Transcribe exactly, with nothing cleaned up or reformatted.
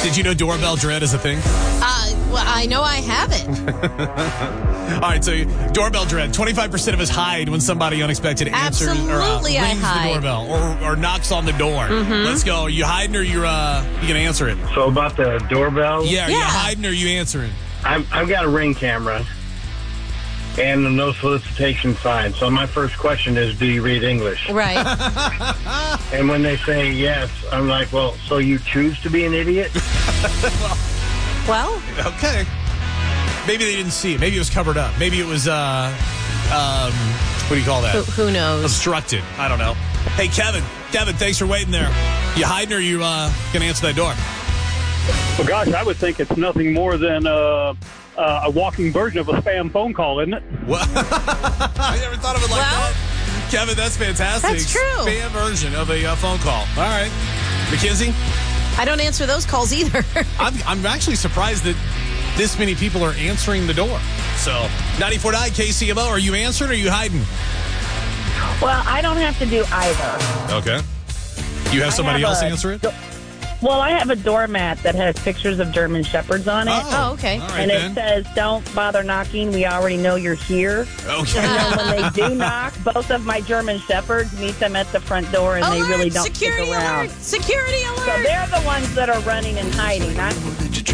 Did you know doorbell dread is a thing? Uh, well, I know I have it. All right, so doorbell dread. twenty-five percent of us hide when somebody unexpected answers or uh, Absolutely, I rings the hide. doorbell or, or knocks on the door. Mhm. Let's go. Are you hiding or you're uh, you gonna answer it? So about the doorbell, Yeah, are Yeah. you hiding or are you answering? I'm, I've got a Ring camera and a no solicitation sign. So my first question is, do you read English? Right. And when they say yes, I'm like, well, so you choose to be an idiot? Well, Okay. Maybe they didn't see it. Maybe it was covered up. Maybe it was uh, um, what do you call that? who, who knows? Obstructed. I don't know. Hey, Kevin. Kevin, thanks for waiting there. You hiding or you uh, gonna answer that door? Well, gosh, I would think it's nothing more than uh, uh, a walking version of a spam phone call, isn't it? What? I never thought of it like Well, that. Kevin, that's fantastic. that's true. Spam version of a uh, phone call. All right. Mackenzie, I don't answer those calls either. I'm, I'm actually surprised that this many people are answering the door. So, ninety-four point nine K C M O, are you answering or are you hiding? Well, I don't have to do either. Okay. You have somebody have else a- answer it? Well, I have a doormat that has pictures of German Shepherds on it. Oh, okay. All right, and then. it says, don't bother knocking. We already know you're here. Okay. And then when they do knock, both of my German Shepherds meet them at the front door, and Alert, they really don't security stick around. alert! Security alert! So they're the ones that are running and hiding. I'm,